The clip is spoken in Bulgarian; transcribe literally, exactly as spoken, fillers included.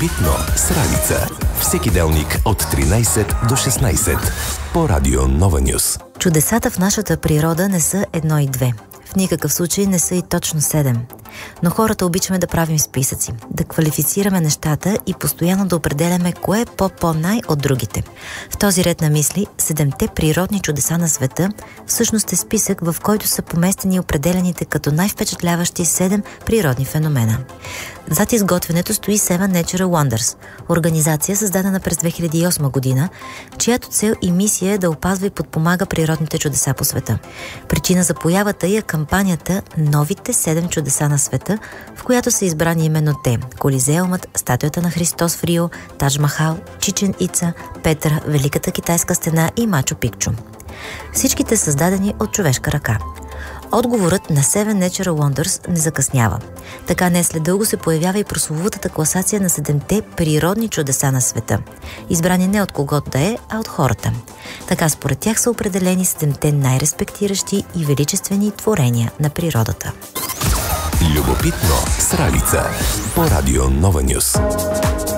Любопитно с Ралица. Всеки делник от тринайсет до шестнайсет по Радио Нова Нюс. Чудесата в нашата природа не са едно и две. В никакъв случай не са и точно седем. Но хората обичаме да правим списъци, да квалифицираме нещата и постоянно да определяме кое е по-по-най от другите. В този ред на мисли, седемте природни чудеса на света всъщност е списък, в който са поместени определените като най-впечатляващи седем природни феномена. Зад изготвянето стои Seven Natural Wonders, организация създадена през две хиляди и осма година, чиято цел и мисия е да опазва и подпомага природните чудеса по света. Причина за появата е кампанията «Новите седем чудеса на света», в която са избрани именно те – Колизеумът, статуята на Христос в Рио, Тадж Махал, Чичен Ица, Петра, Великата китайска стена и Мачу Пикчу. Всичките създадени от човешка ръка. Отговорът на Seven Natural Wonders не закъснява. Така не след дълго се появява и прословутата класация на седемте природни чудеса на света. Избрани не от когото да е, а от хората. Така според тях са определени седемте най-респектиращи и величествени творения на природата. Любопитно с Ралица по Радио Нова Нюс.